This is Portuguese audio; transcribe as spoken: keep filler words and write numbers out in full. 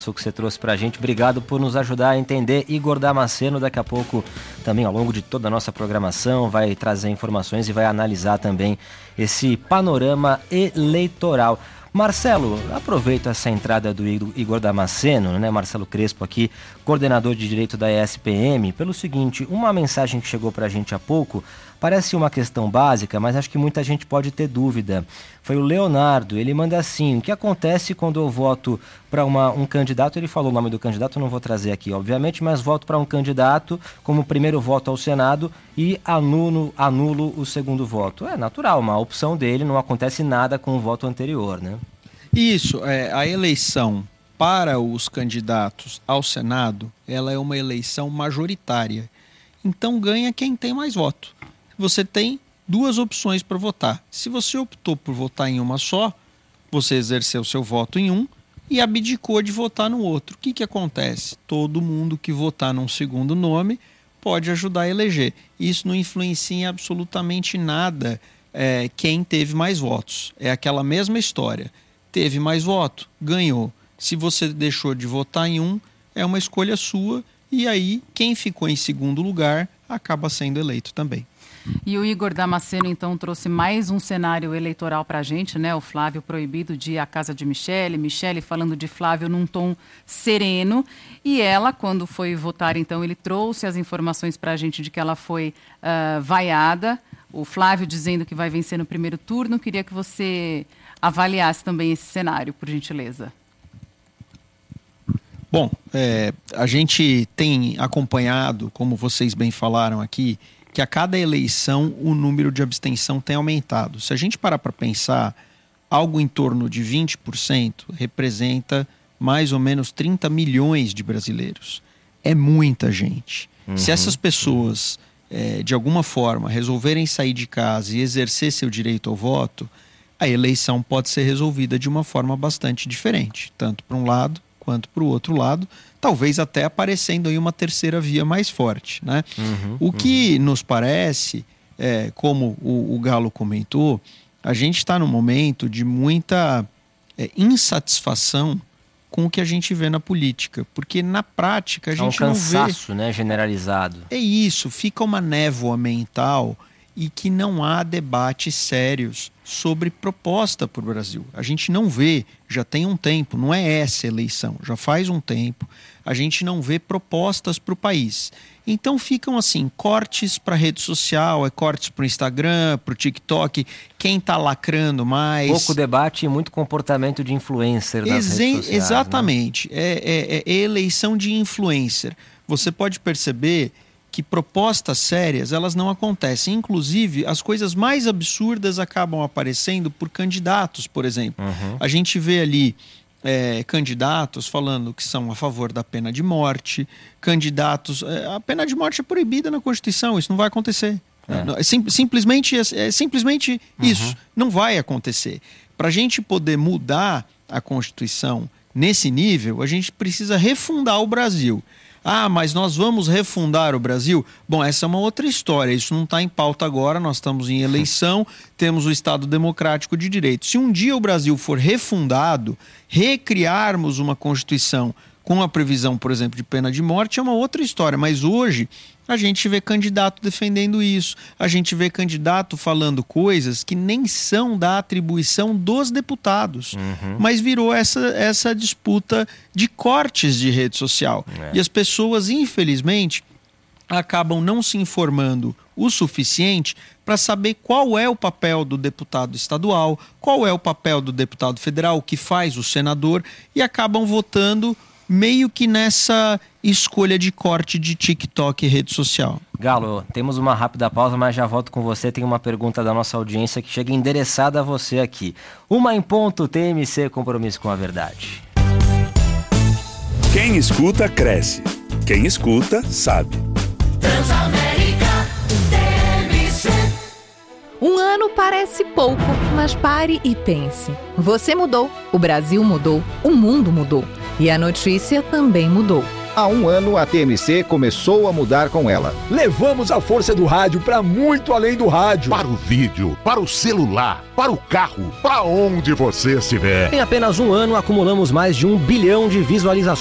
que você trouxe pra gente. Obrigado por nos ajudar a entender Igor Damasceno. Daqui a pouco, também ao longo de toda a nossa programação, vai trazer informações e vai analisar também esse panorama eleitoral. Marcelo, aproveito essa entrada do Igor Damasceno, né? Marcelo Crespo aqui, coordenador de Direito da E S P M, pelo seguinte, uma mensagem que chegou pra gente há pouco, parece uma questão básica, mas acho que muita gente pode ter dúvida. Foi o Leonardo, ele manda assim: o que acontece quando eu voto para um candidato, ele falou o nome do candidato, eu não vou trazer aqui, obviamente, mas voto para um candidato como primeiro voto ao Senado e anulo, anulo o segundo voto. É natural, uma opção dele, não acontece nada com o voto anterior, né? Isso, é, a eleição para os candidatos ao Senado, ela é uma eleição majoritária. Então ganha quem tem mais voto. Você tem duas opções para votar. Se você optou por votar em uma só, você exerceu seu voto em um e abdicou de votar no outro. O que, que acontece? Todo mundo que votar num segundo nome pode ajudar a eleger. Isso não influencia em absolutamente nada é, quem teve mais votos. É aquela mesma história. Teve mais voto, ganhou. Se você deixou de votar em um, é uma escolha sua e aí quem ficou em segundo lugar acaba sendo eleito também. E o Igor Damasceno, então, trouxe mais um cenário eleitoral para a gente, né? O Flávio proibido de ir à casa de Michele, Michele falando de Flávio num tom sereno. E ela, quando foi votar, então, ele trouxe as informações para a gente de que ela foi uh, vaiada. O Flávio dizendo que vai vencer no primeiro turno. Queria que você avaliasse também esse cenário, por gentileza. Bom, é, a gente tem acompanhado, como vocês bem falaram aqui, que a cada eleição o número de abstenção tem aumentado. Se a gente parar para pensar, algo em torno de vinte por cento representa mais ou menos trinta milhões de brasileiros. É muita gente. Uhum. Se essas pessoas, é, de alguma forma, resolverem sair de casa e exercer seu direito ao voto, a eleição pode ser resolvida de uma forma bastante diferente, tanto para um lado quanto para o outro lado, talvez até aparecendo aí uma terceira via mais forte, né? Uhum, o que uhum. nos parece, é, como o, o Galo comentou, a gente está num momento de muita é, insatisfação com o que a gente vê na política, porque na prática a gente é um não vê... cansaço, né, generalizado. É isso, fica uma névoa mental e que não há debates sérios sobre proposta para o Brasil. A gente não vê, já tem um tempo, não é essa eleição, já faz um tempo, a gente não vê propostas para o país. Então ficam assim, cortes para rede social, é cortes para o Instagram, para o TikTok, quem está lacrando mais. Pouco debate e muito comportamento de influencer nas Exe- redes sociais. Exatamente, né? é, é, é eleição de influencer. Você pode perceber que propostas sérias, elas não acontecem. Inclusive, as coisas mais absurdas acabam aparecendo por candidatos, por exemplo. Uhum. A gente vê ali é, candidatos falando que são a favor da pena de morte, candidatos... É, a pena de morte é proibida na Constituição, isso não vai acontecer. É. É, sim, simplesmente, é simplesmente uhum. isso, não vai acontecer. Para a gente poder mudar a Constituição nesse nível, a gente precisa refundar o Brasil. Ah, mas nós vamos refundar o Brasil? Bom, essa é uma outra história, isso não está em pauta agora, nós estamos em eleição, temos o Estado Democrático de Direito. Se um dia o Brasil for refundado, recriarmos uma Constituição com a previsão, por exemplo, de pena de morte, é uma outra história, mas hoje a gente vê candidato defendendo isso, a gente vê candidato falando coisas que nem são da atribuição dos deputados, uhum. mas virou essa, essa disputa de cortes de rede social. É. E as pessoas, infelizmente, acabam não se informando o suficiente para saber qual é o papel do deputado estadual, qual é o papel do deputado federal, o que faz o senador, e acabam votando meio que nessa escolha de corte de TikTok e rede social. Galo, temos uma rápida pausa, mas já volto com você. Tem uma pergunta da nossa audiência que chega endereçada a você aqui. Uma em ponto, T M C, compromisso com a verdade. Quem escuta, cresce. Quem escuta, sabe. Transamérica, T M C. Um ano parece pouco, mas pare e pense. Você mudou, o Brasil mudou, o mundo mudou. E a notícia também mudou. Há um ano, a T M C começou a mudar com ela. Levamos a força do rádio para muito além do rádio. Para o vídeo, para o celular, para o carro, para onde você estiver. Em apenas um ano, acumulamos mais de um bilhão de visualizações